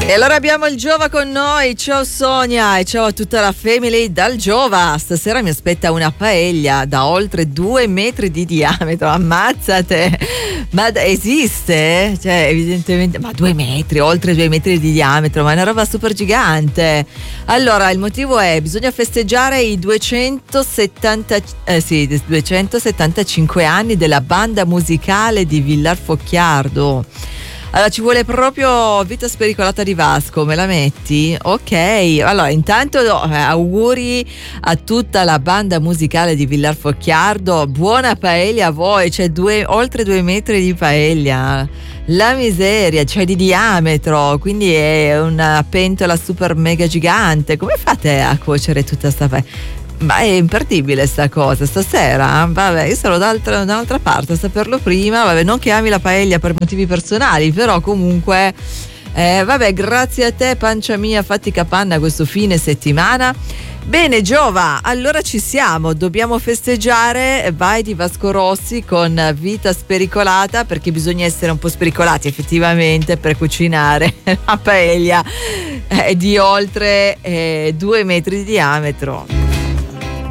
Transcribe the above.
E allora abbiamo il Giova con noi. Ciao Sonia e ciao a tutta la family dal Giova. Stasera mi aspetta una paella da oltre 2 metri di diametro. Ammazzate! Ma esiste? Cioè, evidentemente, ma 2 metri, oltre 2 metri di diametro, ma è una roba super gigante. Allora, il motivo è: bisogna festeggiare i 275 anni della banda musicale di Villar Focchiardo. Allora ci vuole proprio Vita Spericolata di Vasco, me la metti? Ok, allora intanto auguri a tutta la banda musicale di Villar Focchiardo, buona paella a voi, c'è oltre 2 metri di paella, la miseria, cioè di diametro, quindi è una pentola super mega gigante, come fate a cuocere tutta sta paella? Ma è imperdibile sta cosa, stasera, vabbè, io sarò da un'altra parte a saperlo prima, vabbè, non che ami la paella per motivi personali, però comunque, vabbè, grazie a te pancia mia, fatti capanna questo fine settimana. Bene Giova, allora ci siamo, dobbiamo festeggiare Vai di Vasco Rossi con Vita Spericolata, perché bisogna essere un po' spericolati effettivamente per cucinare la paella di oltre 2 metri di diametro.